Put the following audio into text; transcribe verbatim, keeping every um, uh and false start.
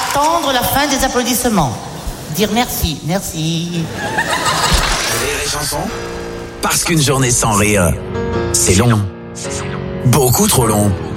attendre la fin des applaudissements. Dire merci, merci. Rire et chanson. Parce qu'une journée sans rire, c'est long. Beaucoup trop long.